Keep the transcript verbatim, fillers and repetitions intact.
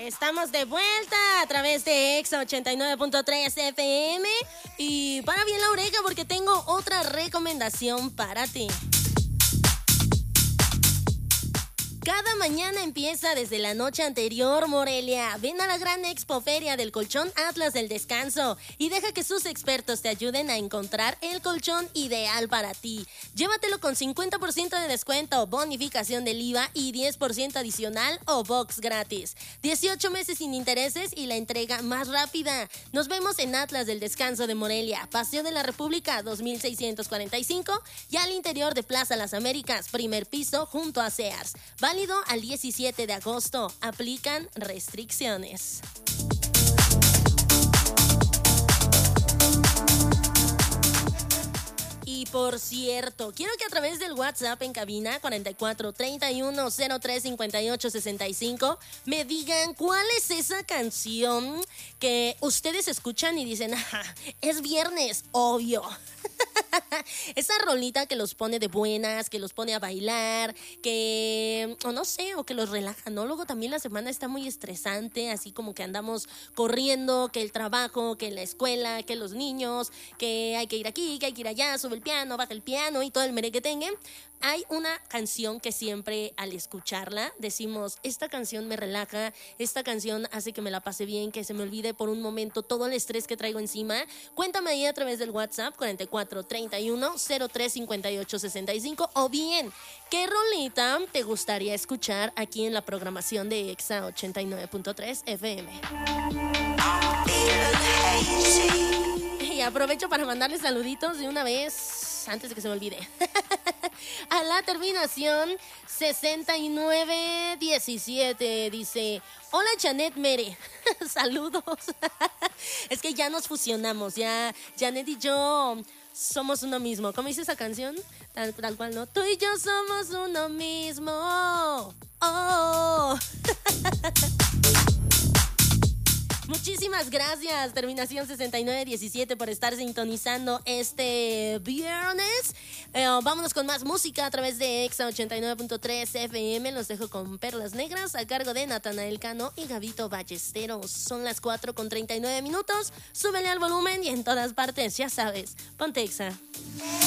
Estamos de vuelta a través de Exa ochenta y nueve punto tres F M y para bien la oreja porque tengo otra recomendación para ti. Cada mañana empieza desde la noche anterior, Morelia. Ven a la gran expoferia del colchón Atlas del Descanso y deja que sus expertos te ayuden a encontrar el colchón ideal para ti. Llévatelo con cincuenta por ciento de descuento, bonificación del I V A y diez por ciento adicional o box gratis. dieciocho meses sin intereses y la entrega más rápida. Nos vemos en Atlas del Descanso de Morelia, Paseo de la República dos mil seiscientos cuarenta y cinco y al interior de Plaza Las Américas, primer piso junto a Sears. Válido al diecisiete de agosto. Aplican restricciones. Y por cierto, quiero que a través del WhatsApp en cabina cuarenta y cuatro, treinta y uno, cero tres, cincuenta y ocho, sesenta y cinco me digan cuál es esa canción que ustedes escuchan y dicen, ajá, es viernes, obvio. Esa rolita que los pone de buenas, que los pone a bailar, que, o no sé, o que los relaja, ¿no? Luego también la semana está muy estresante, así como que andamos corriendo, que el trabajo, que la escuela, que los niños, que hay que ir aquí, que hay que ir allá, sube el piano, baja el piano y todo el merequetengue. Hay una canción que siempre al escucharla decimos, esta canción me relaja, esta canción hace que me la pase bien, que se me olvide por un momento todo el estrés que traigo encima. Cuéntame ahí a través del WhatsApp cuarenta y cuatro, treinta y uno, cero tres, cincuenta y ocho, sesenta y cinco o bien, ¿qué rolita te gustaría escuchar aquí en la programación de Exa ochenta y nueve punto tres F M? Y aprovecho para mandarles saluditos de una vez antes de que se me olvide. A la terminación sesenta y nueve diecisiete dice, hola Janet Mere, saludos. Es que ya nos fusionamos, ya Janet y yo somos uno mismo. ¿Cómo dice esa canción? Tal, tal cual, ¿no? Tú y yo somos uno mismo. Oh. Muchísimas gracias, terminación sesenta y nueve diecisiete, por estar sintonizando este viernes. Eh, vámonos con más música a través de Exa ochenta y nueve punto tres F M. Los dejo con Perlas Negras a cargo de Natanael Cano y Gabito Ballesteros. Son las cuatro con treinta y nueve minutos. Súbele al volumen y en todas partes, ya sabes, ponte Exa.